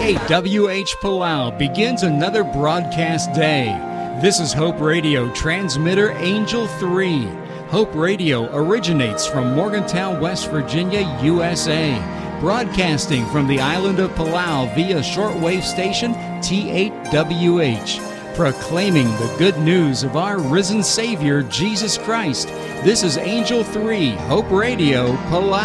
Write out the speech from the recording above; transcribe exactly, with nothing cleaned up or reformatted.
eight W H Palau begins another broadcast day. This is Hope Radio transmitter Angel three. Hope Radio originates from Morgantown, West Virginia, U S A, broadcasting from the island of Palau via shortwave station T eight W H, proclaiming the good news of our risen Savior, Jesus Christ. This is Angel three, Hope Radio, Palau.